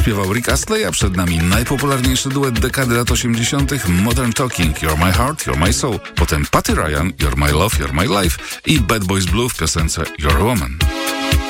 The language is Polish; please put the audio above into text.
Śpiewał Rick Astley, a przed nami najpopularniejszy duet dekady lat 80. Modern Talking, You're My Heart, You're My Soul. Potem Patty Ryan, You're My Love, You're My Life i Bad Boys Blue w piosence You're a Woman.